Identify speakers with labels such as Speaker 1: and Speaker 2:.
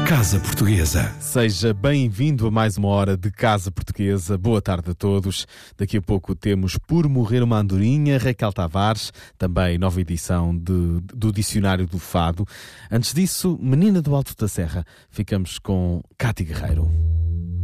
Speaker 1: Casa Portuguesa.
Speaker 2: Seja bem-vindo a mais uma hora de Casa Portuguesa. Boa tarde a todos. Daqui a pouco temos Por Morrer uma Andorinha, Raquel Tavares, também nova edição do Dicionário do Fado. Antes disso, Menina do Alto da Serra. Ficamos com Cátia Guerreiro.